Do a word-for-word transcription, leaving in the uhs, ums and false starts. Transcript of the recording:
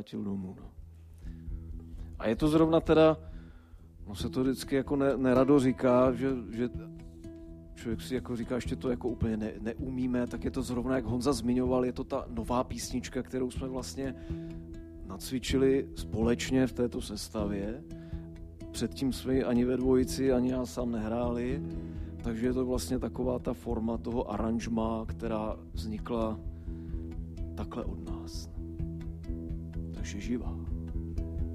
vrátil domů. No. A je to zrovna teda, no se to vždycky jako ne, nerado říká, že, že člověk si jako říká, ještě to jako úplně ne, neumíme, tak je to zrovna, jak Honza zmiňoval, je to ta nová písnička, kterou jsme vlastně nacvičili společně v této sestavě. Předtím jsme ani ve dvojici, ani já sám nehráli, takže je to vlastně taková ta forma toho aranžma, která vznikla takhle od nás. Takže živá.